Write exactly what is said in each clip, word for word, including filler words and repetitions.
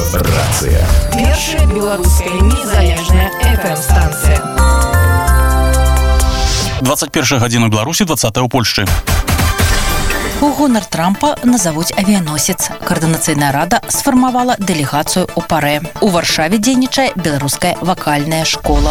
Радыё-рацыя. Першая беларуская незалежная эф эм-станцыя. двадцать первая гадзіна Беларусі, двадцатая ў Польшчы. У гонар Трампа назавуць авіяносец. Координацыйная рада сфармавала дэлегацыю ў парэ. У Варшаве дзейнічае беларуская вакальная школа.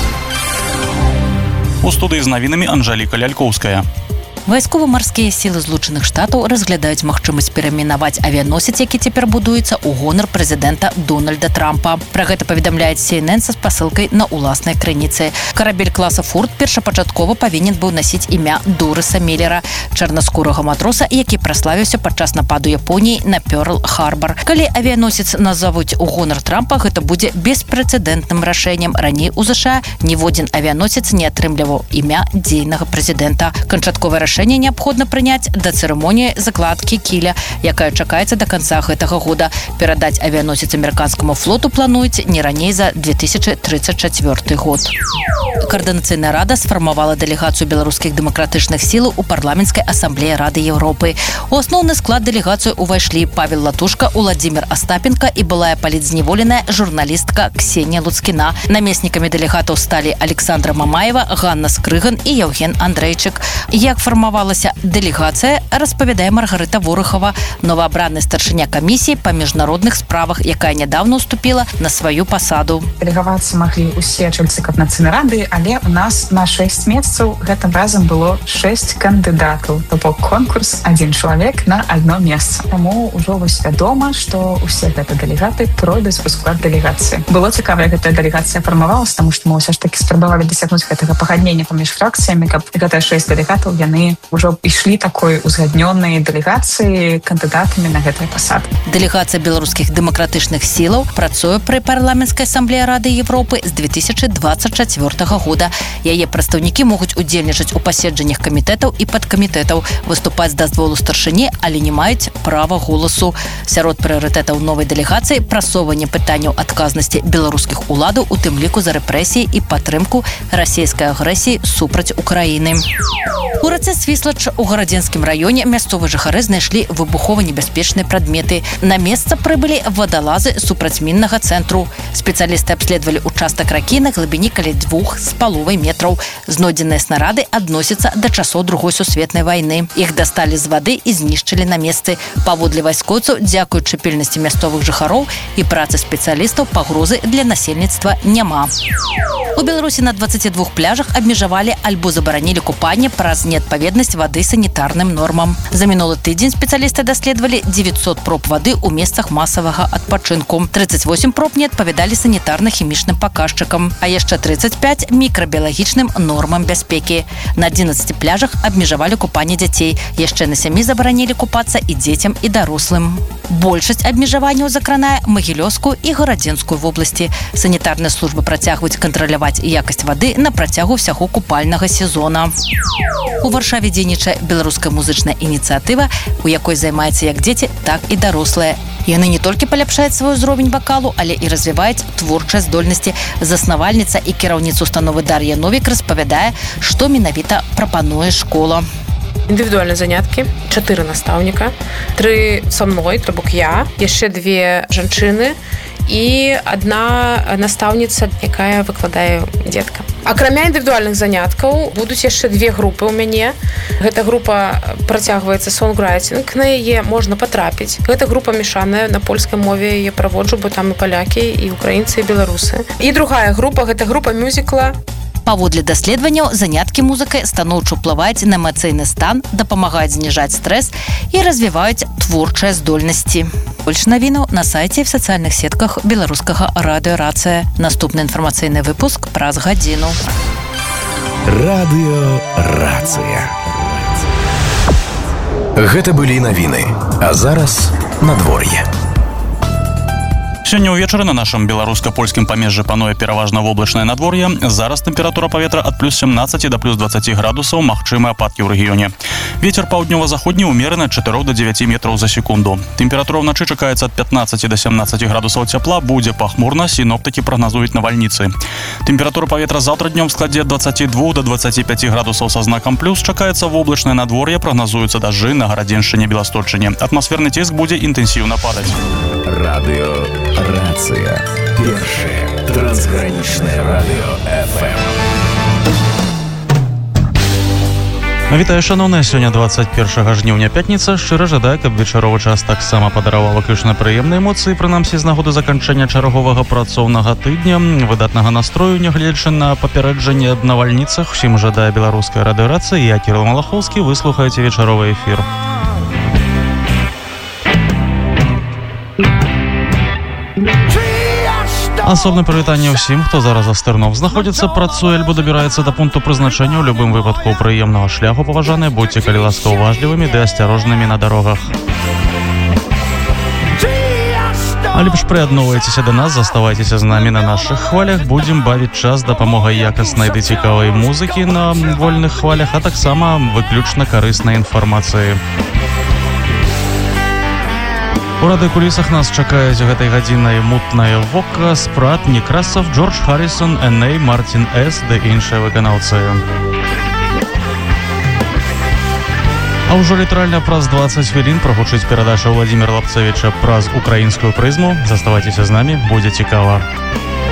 У студыі з навінамі Анжэліка Лялькоўская. Вайскова-марскія сілы Злучаных Штатаў разглядаюць магчымасць перайменаваць авіяносец, які цяпер будуецца ў гонар прэзідэнта Дональда Трампа. Пра гэта паведамляе Си Эн Эн са спасылкай на ўласнай крыніцы. Карабель класа «Форд» першапачаткова павінен быў насіць імя Дорыса Меллера, чарнаскурага матроса, які праславіўся падчас нападу Японіі на Пёрл-Харбар. Калі авіяносец назавуць у гонар Трампа, гэта будзе беспрэцэдэнтным рашэннем. Раней у ЗША ніводзін авіяносец не атрымліваў імя дзейнага прэзідэнта. Канчатковае рашэнне неабходна прыняць да цырымоніі закладкі кіля, якая чакаецца да канца гэтага года. Перадаць авіяносец амерыканскаму флоту плануюць не раней за две тысячы трыццаць чацвёрты год. Координацыйная рада сфармавала дэлегацыю беларускіх дэмакратычных сілаў у парламенцкай асамблеі Рады Еўропы. У асноўны склад дэлегацыі ўвайшлі Павел Латушка, Уладзімір Астапенка і былая палітзняволеная журналістка Ксенія Луцкіна. Намеснікамі дэлегатаў сталі Александра Мамаева, Ганна Скрыган і Яўген Андрэйчык. Як фармавалася дэлегацыя, распавядае Маргарыта Ворыхава, новаабраны старшыня камісіі па міжнародных справах, якая нядаўна ўступіла на сваю пасаду. Дэлегавацца маглі ўсе чальцы Координацыйнай рады, але у нас на шэсць месцаў гэтым разам было шэсць кандыдатаў. То бок конкурс адзін чалавек на адно месца. Таму ўжо вось вядома, што ўсе гэта дэлегаты пройдуць у склад дэлегацыі. Было цікава, як гэтая дэлегацыя фармавалася, таму што мы ўсё ж такі спрабавалі дасягнуць гэтага пагаднення паміж фракцыямі, каб гэтыя шэсць дэлегатаў яны ўжо ішлі такой узгаднёнай дэлегацыі кандыдатамі на гэтыя пасады. Дэлегацыя беларускіх дэмакратычных сілаў працуе пры парламенцкай асамблеі Рады Еўропы з две тысячы дваццаць чацвёртага года. Яе прадстаўнікі могуць удзельнічаць у паседжаннях камітэтаў і падкамітэтаў, выступаць з дазволу старшыні, але не маюць права голасу. Сярод прыярытэтаў новай дэлегацыі прасоўванне пытанняў адказнасці беларускіх уладаў, у тым ліку за рэпрэсіі і падтрымку расійскай агрэсіі супраць Украіны. У рацэ Свіслач у Гарадзенскім раёне мясцовыя жыхары знайшлі выбухова-небяспечныя прадметы. На месца прыбылі вадалазы супрацьміннага цэнтру. Спецыялісты абследавалі участак ракі на глыбіні каля двух з паловай метраў. Знойдзеныя снарады адносяцца да часоў Другой сусветнай вайны. Іх дасталі з вады і знішчылі на месцы. Паводле вайскоўцаў, дзякуючы пільнасці мясцовых жыхароў і працы спецыялістаў, пагрозы для насельніцтва няма. У Беларусі на дваццаці двух пляжах абмежавалі альбо забаранілі купанне праз неадпаведнасць вады санітарным нормам. За мінулы тыдзень спецыялісты даследавалі дзевяцьсот проб вады ў месцах масавага адпачынку. трыццаць восем проб не адпавядалі санітарна-хімічным паказчыкам, а яшчэ трыццаць пяць мікрабіялагічным нормам бяспекі. На адзінаццаці пляжах абмежавалі купанне дзяцей. Яшчэ на сямі забаранілі купацца і дзецям, і дарослым. Большасць абмежаванняў закранае Магілёўскую і Гарадзенскую вобласці. Санітарныя службы працягваюць кантраляваць якасць вады на працягу ўсяго купальнага сезона. У Варшаве дзейнічае беларуская музычная ініцыятыва, у якой займаецца як дзеці, так і дарослыя. Яны не толькі паляпшаюць свой узровень вакалу, але і развіваюць творчыя здольнасці. Заснавальніца і кіраўніца установы Дар'я Новік распавядае, што менавіта прапануе школа. Індывідуальныя заняткі, чатыры настаўніка, тры са мной, то бок я, яшчэ две жанчыны і адна настаўніца, якая выкладае дзетка. Акрамя індывідуальных заняткаў будуць яшчэ две групы ў мяне. Гэта група працягваецца сонграйтинг, на яе можна патрапіць. Гэта група мешаная, на польскай мове яе праводжу, бо там і палякі, і украінцы, і беларусы. І другая група, гэта група мюзікла. Паводле даследаванняў, заняткі музыкай станоўча ўплываюць на эмацыйны стан, дапамагаюць зніжаць стрэс і развіваюць творчыя здольнасці. Больш навінаў на сайце і в сацыяльных сетках беларускага радыё-рацыя. Наступны інфармацыйны выпуск праз гадзіну. Радыё-рацыя. Гэта былі навіны. А зараз надвор'е. Сёння ўвечары на нашым беларуска-польскім памежжы пануе пераважна воблачнае надвор'е. Зараз тэмпература паветра ад плюс сямнаццаці да плюс дваццаці градусаў, магчымыя ападкі ў рэгіёне. Вецер паўднёва-заходні ўмераны ад чатырох да дзевяці метраў за секунду. Тэмпература ўначы чакаецца ад пятнаццаці да сямнаццаці градусаў цяпла, будзе пахмурна, сіноптыкі прагназуюць навальніцы. Тэмпература паветра заўтра днём складзе ад дваццаці двух да дваццаці пяці градусаў са знакам плюс, чакаецца воблачнае надвор'е, прагназуюцца дажджы на Гарадзеншчыне, Беласточчыне. Атмасферны ціск будзе інтэнсіўна падаць. Радыёрацыя. Першае трансгранічнае радыё эф эм. Вітаю, шановныя, сёння двадцать першага жніўня, пятніца. Шчыра жадаю, каб вечаровы час таксама падараваў выключна прыемныя эмоцыі, прынамсі з нагоды заканчэння чарговага працоўнага тыдня, выдатнага настрою, нягледзячы на папярэджанне аб навальніцах. Усім жадае беларуская радыёрацыя. Я, Кірыл Малахоўскі, вы слухаеце вечаровы эфір. Асобна прывітанне ўсім, хто зараз за стырном знаходзіцца, працуе альбо дабіраецца да пункту прызначэння. У любым выпадку прыемнага шляху, паважаныя, будьце калі ласка уважлівымі ды асцярожнымі на дарогах. А лепш прыядноўвайцеся да нас, заставайцеся з намі на нашых хвалях, будзем бавіць час дапамогай якаснай ды цікавай музыкі на вольных хвалях, а таксама выключна карыснай інфармацыі. У радыёкулісах нас чакаюць гэтай гадзінай мутнае вока, Спрат, Некрасов, Джордж Харрисон, Эн Эй, Мартин С. ды іншыя выканаўцы. А ўжо літаральна праз двадцать хвілін прагучыць перадача Владзіміра Лапцавіча праз украінскую прызму. Заставайцеся з намі, будзе цікава.